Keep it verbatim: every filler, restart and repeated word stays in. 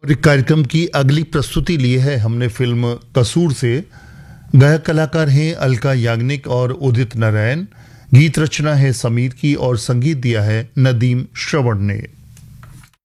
कार्यक्रम की अगली प्रस्तुति ली है हमने फिल्म कसूर से। गायक कलाकार हैं अलका याग्निक और उदित नारायण। गीत रचना है समीर की और संगीत दिया है नदीम श्रवण ने।